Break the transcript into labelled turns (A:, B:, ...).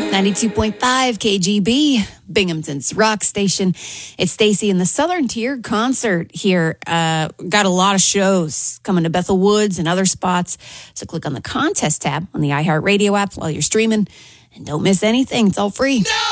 A: 92.5 KGB, Binghamton's rock station. It's Stacy in the Southern Tier concert here. Got a lot of shows coming to Bethel Woods and other spots. So click on the contest tab on the iHeartRadio app while you're streaming. And don't miss anything. It's all free.
B: No!